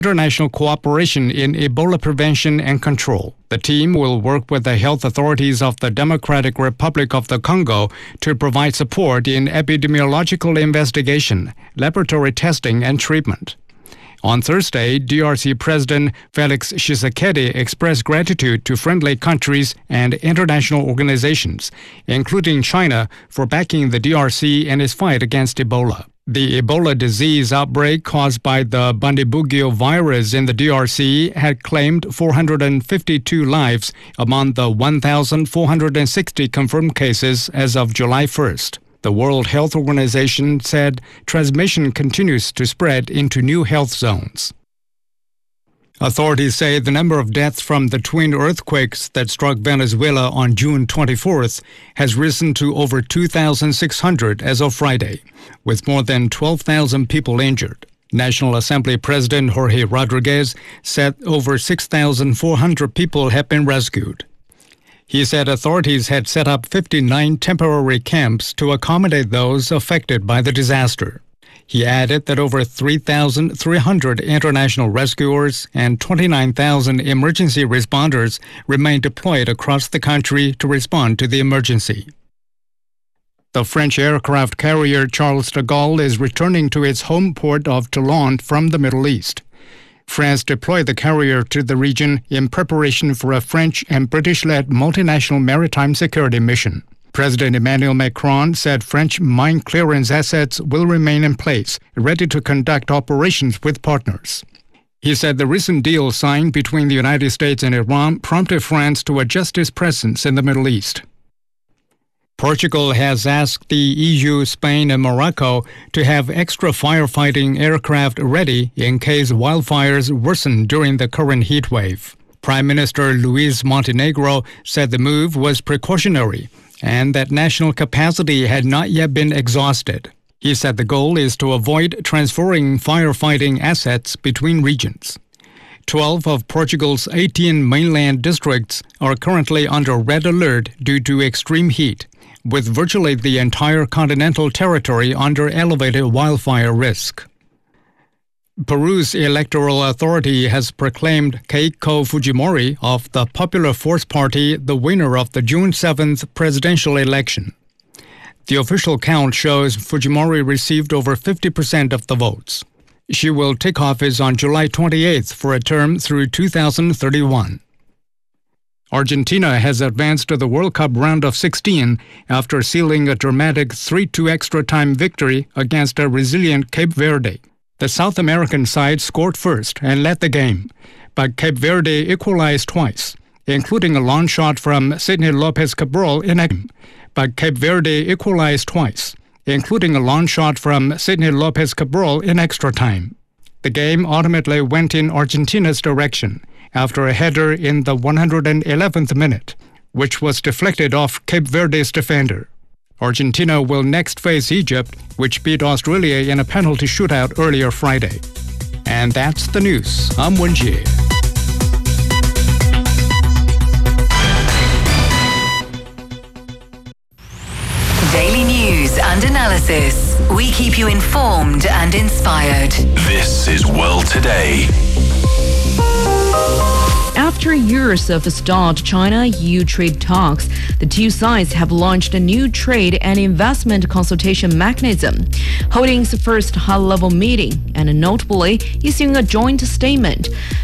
international cooperation in Ebola prevention and control. The team will work with the health authorities of the Democratic Republic of the Congo to provide support in epidemiological investigation, laboratory testing, and treatment. On Thursday, DRC President Felix Tshisekedi expressed gratitude to friendly countries and international organizations, including China, for backing the DRC in its fight against Ebola. The Ebola disease outbreak caused by the Bundibugyo virus in the DRC had claimed 452 lives among the 1,460 confirmed cases as of July 1st. The World Health Organization said transmission continues to spread into new health zones. Authorities say the number of deaths from the twin earthquakes that struck Venezuela on June 24th has risen to over 2,600 as of Friday, with more than 12,000 people injured. National Assembly President Jorge Rodriguez said over 6,400 people have been rescued. He said authorities had set up 59 temporary camps to accommodate those affected by the disaster. He added that over 3,300 international rescuers and 29,000 emergency responders remain deployed across the country to respond to the emergency. The French aircraft carrier Charles de Gaulle is returning to its home port of Toulon from the Middle East. France deployed the carrier to the region in preparation for a French and British-led multinational maritime security mission. President Emmanuel Macron said French mine clearance assets will remain in place, ready to conduct operations with partners. He said the recent deal signed between the United States and Iran prompted France to adjust its presence in the Middle East. Portugal has asked the EU, Spain, and Morocco to have extra firefighting aircraft ready in case wildfires worsen during the current heat wave. Prime Minister Luis Montenegro said the move was precautionary and that national capacity had not yet been exhausted. He said the goal is to avoid transferring firefighting assets between regions. 12 of Portugal's 18 mainland districts are currently under red alert due to extreme heat, with virtually the entire continental territory under elevated wildfire risk. Peru's electoral authority has proclaimed Keiko Fujimori of the Popular Force Party the winner of the June 7th presidential election. The official count shows Fujimori received over 50% of the votes. She will take office on July 28th for a term through 2031. Argentina has advanced to the World Cup round of 16 after sealing a dramatic 3-2 extra-time victory against a resilient Cape Verde. The South American side scored first and led the game, but Cape Verde equalized twice, including a long shot from Sidney Lopez Cabral in extra time. The game ultimately went in Argentina's direction after a header in the 111th minute, which was deflected off Cape Verde's defender. Argentina will next face Egypt, which beat Australia in a penalty shootout earlier Friday. And that's the news. I'm Wenjie. Daily news and analysis. We keep you informed and inspired. This is World Today. After years of stalled China-EU trade talks, the two sides have launched a new trade and investment consultation mechanism, holding its first high-level meeting and notably issuing a joint statement.